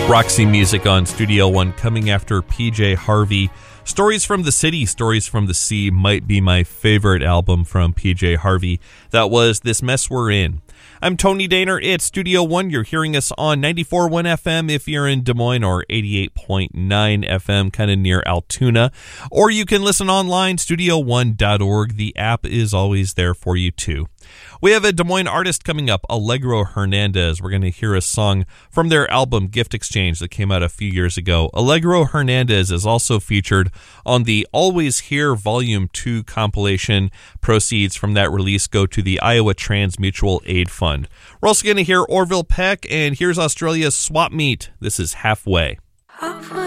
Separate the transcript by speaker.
Speaker 1: Roxy Music on Studio One, coming after PJ Harvey. Stories from the City, Stories from the Sea might be my favorite album from PJ Harvey. That was This Mess We're In. I'm Tony Daner. It's Studio One. You're hearing us on 94.1 FM if you're in Des Moines, or 88.9 FM kind of near Altoona. Or you can listen online, studio1.org. The app is always there for you too. We have a Des Moines artist coming up, Alegro Hernandez. We're going to hear a song from their album Gift Exchange that came out a few years ago. Alegro Hernandez is also featured on the Always Here Volume 2 compilation. Proceeds from that release go to the Iowa Trans Mutual Aid Fund. We're also going to hear Orville Peck, and here's Australia's Swap Meet. This is Halfway.